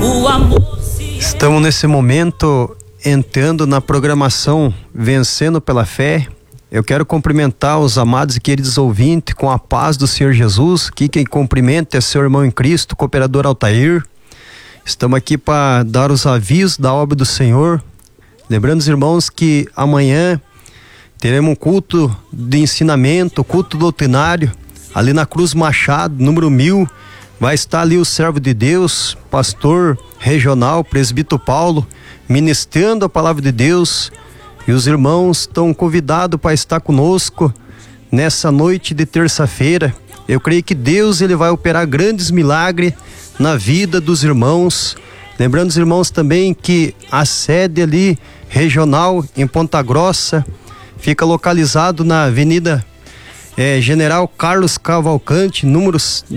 o amor. Estamos nesse momento entrando na programação Vencendo pela Fé. Eu quero cumprimentar os amados e queridos ouvintes com a paz do Senhor Jesus. Aqui quem cumprimenta é seu irmão em Cristo, cooperador Altair. Estamos aqui para dar os avisos da obra do Senhor. Lembrando os irmãos que amanhã teremos um culto de ensinamento, culto doutrinário, ali na Cruz Machado, número 1000. Vai estar ali o servo de Deus, pastor regional, presbítero Paulo, ministrando a palavra de Deus. E os irmãos estão convidados para estar conosco nessa noite de terça-feira. Eu creio que Deus ele vai operar grandes milagres na vida dos irmãos. Lembrando os irmãos também que a sede ali regional em Ponta Grossa fica localizado na Avenida General Carlos Cavalcante, número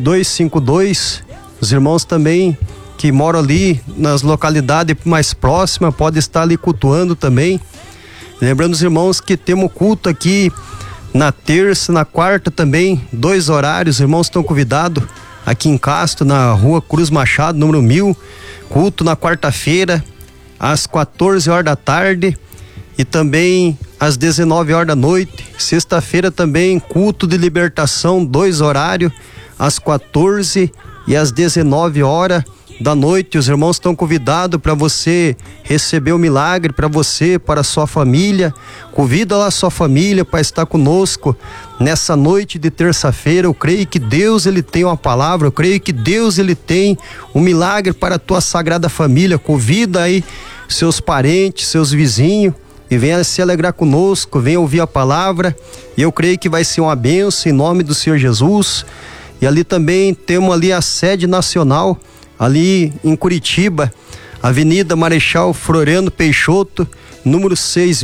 252. Os irmãos também que moram ali nas localidades mais próximas podem estar ali cultuando também. Lembrando os irmãos que temos culto aqui na terça, na quarta também, 2 horários. Os irmãos estão convidados aqui em Castro, na rua Cruz Machado, número 1000. Culto na quarta-feira, às 14 horas da tarde e também às 19 horas da noite. Sexta-feira também, culto de libertação, 2 horários, às 14 e às 19 horas da noite. Os irmãos estão convidados para você receber o milagre, para você, para a sua família. Convida lá a sua família para estar conosco nessa noite de terça-feira. Eu creio que Deus ele tem uma palavra, eu creio que Deus ele tem um milagre para a tua sagrada família. Convida aí seus parentes, seus vizinhos e venha se alegrar conosco, venha ouvir a palavra. E eu creio que vai ser uma bênção em nome do Senhor Jesus. E ali também temos ali a sede nacional, ali em Curitiba, Avenida Marechal Floriano Peixoto, número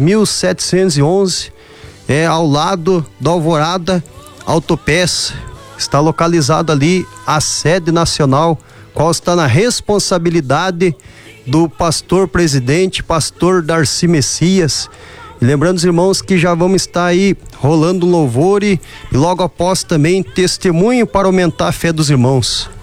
6.711, ao lado da Alvorada Autopeça. Está localizado ali a sede nacional, qual está na responsabilidade do pastor presidente, pastor Darcy Messias. E lembrando os irmãos que já vamos estar aí rolando louvor e logo após também testemunho para aumentar a fé dos irmãos.